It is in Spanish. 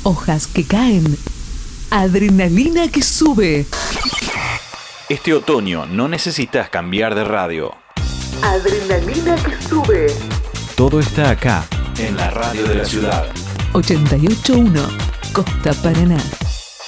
Hojas que caen. Adrenalina que sube. Este otoño no necesitas cambiar de radio. Adrenalina que sube. Todo está acá, en la radio de la ciudad. 88.1 Costa Paraná.